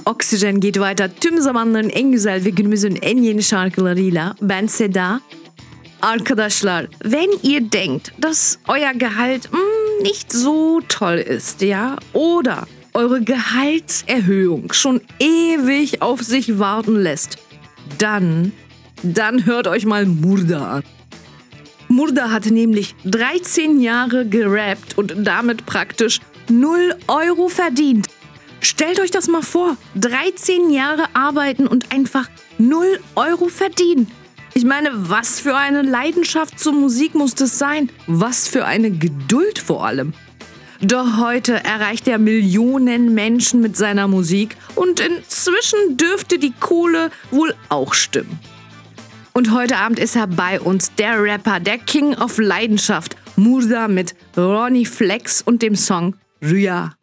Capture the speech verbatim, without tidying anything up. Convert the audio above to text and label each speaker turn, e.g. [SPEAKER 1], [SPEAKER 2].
[SPEAKER 1] Oxygen geht weiter tüm zamanların en güzel ve günümüzün en yeni şarkılarıyla. Ben Seda. Arkadaşlar, wenn ihr denkt, dass euer Gehalt mh, nicht so toll ist, ja, oder eure Gehaltserhöhung schon ewig auf sich warten lässt, dann, dann hört euch mal Murda an. Murda hat nämlich dreizehn Jahre gerappt und damit praktisch null Euro verdient. Stellt euch das mal vor, dreizehn Jahre arbeiten und einfach null Euro verdienen. Ich meine, was für eine Leidenschaft zur Musik muss das sein? Was für eine Geduld vor allem. Doch heute erreicht er Millionen Menschen mit seiner Musik und inzwischen dürfte die Kohle wohl auch stimmen. Und heute Abend ist er bei uns, der Rapper, der King of Leidenschaft, Murda mit Ronnie Flex und dem Song Rüya.